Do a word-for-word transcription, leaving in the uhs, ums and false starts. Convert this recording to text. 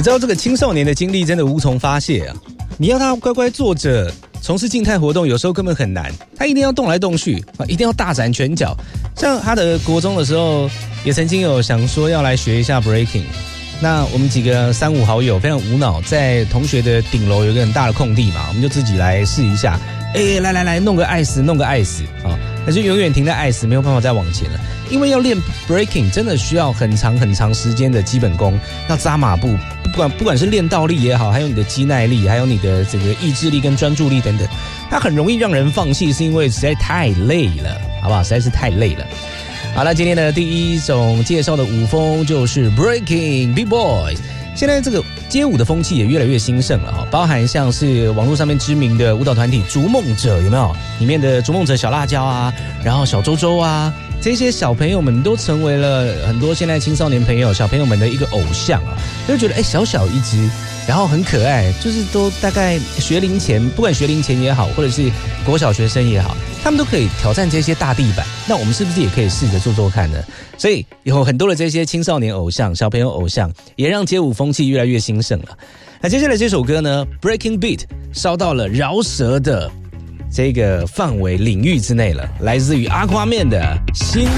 知道这个青少年的精力真的无从发泄啊！你要他乖乖坐着从事静态活动，有时候根本很难，他一定要动来动去啊，一定要大展拳脚。像他的国中的时候，也曾经有想说要来学一下 breaking。那我们几个三五好友非常无脑，在同学的顶楼有一个很大的空地嘛，我们就自己来试一下。哎，来来来，弄个 ice， 弄个 ice 啊！那就永远停在 ice， 没有办法再往前了。因为要练 breaking， 真的需要很长很长时间的基本功，要扎马步，不管不管是练倒立也好，还有你的肌耐力，还有你的这个意志力跟专注力等等，它很容易让人放弃，是因为实在太累了，好不好？实在是太累了。好，那今天的第一种介绍的舞风就是 breaking B-boys。现在这个街舞的风气也越来越兴盛了哈，包含像是网络上面知名的舞蹈团体逐梦者，有没有？里面的逐梦者小辣椒啊，然后小周周啊，这些小朋友们都成为了很多现在青少年朋友、小朋友们的一个偶像啊，就觉得哎，小小一只，然后很可爱，就是都大概学龄前，不管学龄前也好，或者是国小学生也好，他们都可以挑战这些大地板。那我们是不是也可以试着做做看呢？所以有很多的这些青少年偶像、小朋友偶像，也让街舞风气越来越兴盛了。那接下来这首歌呢 ，Breaking Beat 烧到了饶舌的这个范围领域之内了，来自于 Aquaman 的新。